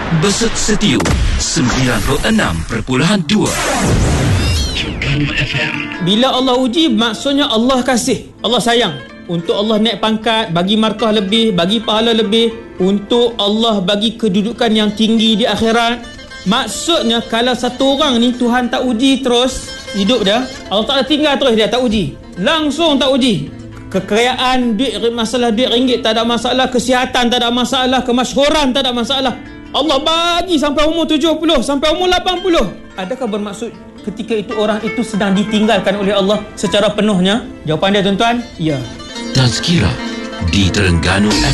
Besut Setiu 96.2 Bila Allah uji, maksudnya Allah kasih, Allah sayang. Untuk Allah naik pangkat, bagi markah lebih, bagi pahala lebih. Untuk Allah bagi kedudukan yang tinggi di akhirat. Maksudnya kalau satu orang ni Tuhan tak uji terus hidup dia, Allah tak tinggal terus dia, tak uji, langsung tak uji. Kekayaan, masalah duit ringgit tak ada masalah, kesihatan tak ada masalah, kemasyhuran tak ada masalah, Allah bagi sampai umur 70, sampai umur 80. Adakah bermaksud ketika itu orang itu sedang ditinggalkan oleh Allah secara penuhnya? Jawapan dia tuan-tuan, ya. Tazkirah di Terengganu